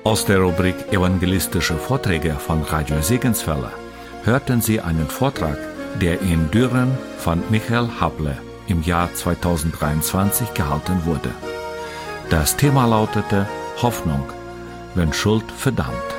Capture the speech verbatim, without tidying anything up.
Aus der Rubrik Evangelistische Vorträge von Radio Segenswelle hörten Sie einen Vortrag, der in Düren von Michael Haple im Jahr zweitausenddreiundzwanzig gehalten wurde. Das Thema lautete Hoffnung, wenn Schuld verdammt.